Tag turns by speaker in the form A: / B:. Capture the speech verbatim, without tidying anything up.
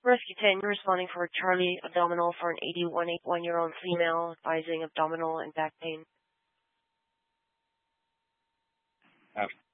A: Rescue ten, you're responding for Charlie Abdominal for an eighty-one, eighty-one-year-old female advising abdominal and back pain.
B: After